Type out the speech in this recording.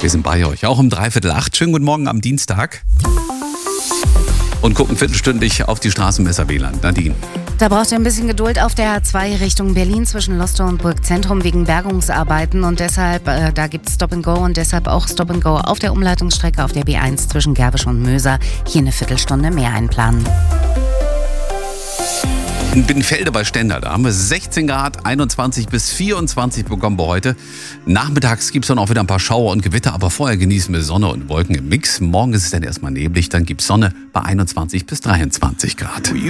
Wir sind bei euch, auch um 7:45. Schönen guten Morgen am Dienstag. Und gucken viertelstündlich auf die Straßenmesser WLAN. Nadine. Da braucht ihr ein bisschen Geduld auf der A2 Richtung Berlin zwischen Lostow und Burgzentrum wegen Bergungsarbeiten und deshalb, da gibt es Stop and Go und deshalb auch Stop and Go auf der Umleitungsstrecke auf der B1 zwischen Gerwisch und Möser. Hier eine Viertelstunde mehr einplanen. In Binnenfelde bei Stendal, da haben wir 16 Grad, 21 bis 24 bekommen wir heute. Nachmittags gibt es dann auch wieder ein paar Schauer und Gewitter, aber vorher genießen wir Sonne und Wolken im Mix. Morgen ist es dann erstmal neblig, dann gibt es Sonne bei 21 bis 23 Grad.